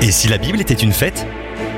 Et si la Bible était une fête ?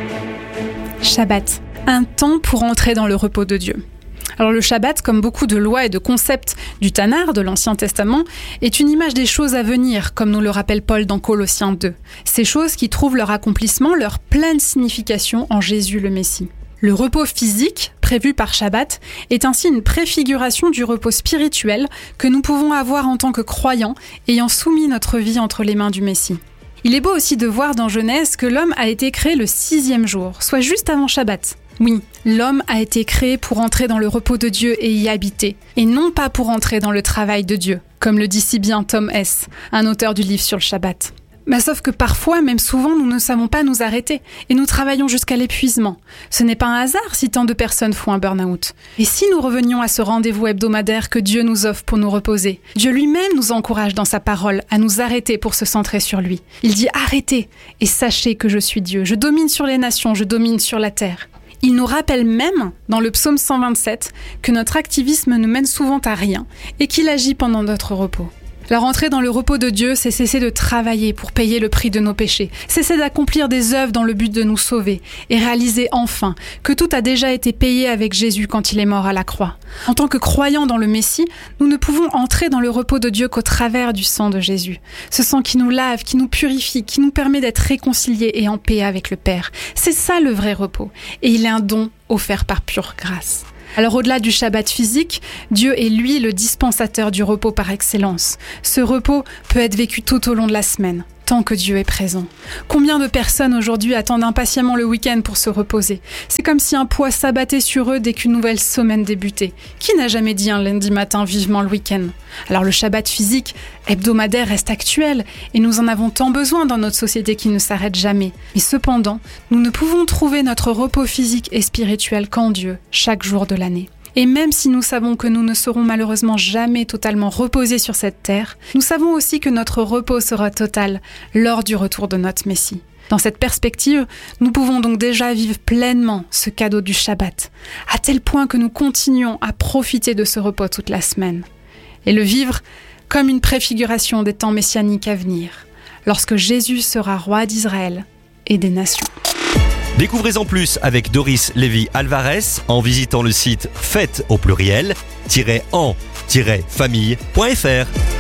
Shabbat, un temps pour entrer dans le repos de Dieu. Alors le Shabbat, comme beaucoup de lois et de concepts du Tanakh, de l'Ancien Testament, est une image des choses à venir, comme nous le rappelle Paul dans Colossiens 2. Ces choses qui trouvent leur accomplissement, leur pleine signification en Jésus le Messie. Le repos physique, prévu par Shabbat, est ainsi une préfiguration du repos spirituel que nous pouvons avoir en tant que croyants, ayant soumis notre vie entre les mains du Messie. Il est beau aussi de voir dans Genèse que l'homme a été créé le 6e jour, soit juste avant Shabbat. Oui, l'homme a été créé pour entrer dans le repos de Dieu et y habiter, et non pas pour entrer dans le travail de Dieu, comme le dit si bien Tom Hess, un auteur du livre sur le Shabbat. Mais sauf que parfois, même souvent, nous ne savons pas nous arrêter, et nous travaillons jusqu'à l'épuisement. Ce n'est pas un hasard si tant de personnes font un burn-out. Et si nous revenions à ce rendez-vous hebdomadaire que Dieu nous offre pour nous reposer, Dieu lui-même nous encourage dans sa parole à nous arrêter pour se centrer sur lui. Il dit « Arrêtez et sachez que je suis Dieu. Je domine sur les nations, je domine sur la terre. » Il nous rappelle même, dans le psaume 127, que notre activisme ne mène souvent à rien et qu'il agit pendant notre repos. La rentrée dans le repos de Dieu, c'est cesser de travailler pour payer le prix de nos péchés, cesser d'accomplir des œuvres dans le but de nous sauver et réaliser enfin que tout a déjà été payé avec Jésus quand il est mort à la croix. En tant que croyants dans le Messie, nous ne pouvons entrer dans le repos de Dieu qu'au travers du sang de Jésus. Ce sang qui nous lave, qui nous purifie, qui nous permet d'être réconciliés et en paix avec le Père. C'est ça le vrai repos. Et il est un don offert par pure grâce. Alors au-delà du Shabbat physique, Dieu est lui le dispensateur du repos par excellence. Ce repos peut être vécu tout au long de la semaine, tant que Dieu est présent. Combien de personnes aujourd'hui attendent impatiemment le week-end pour se reposer ? C'est comme si un poids s'abattait sur eux dès qu'une nouvelle semaine débutait. Qui n'a jamais dit un lundi matin vivement le week-end ? Alors le Shabbat physique, hebdomadaire, reste actuel et nous en avons tant besoin dans notre société qui ne s'arrête jamais. Mais cependant, nous ne pouvons trouver notre repos physique et spirituel qu'en Dieu, chaque jour de l'année. Et même si nous savons que nous ne serons malheureusement jamais totalement reposés sur cette terre, nous savons aussi que notre repos sera total lors du retour de notre Messie. Dans cette perspective, nous pouvons donc déjà vivre pleinement ce cadeau du Shabbat, à tel point que nous continuons à profiter de ce repos toute la semaine. Et le vivre comme une préfiguration des temps messianiques à venir, lorsque Jésus sera roi d'Israël et des nations. Découvrez-en plus avec Doris Lévy-Alvarez en visitant le site fête au pluriel-en-famille.fr.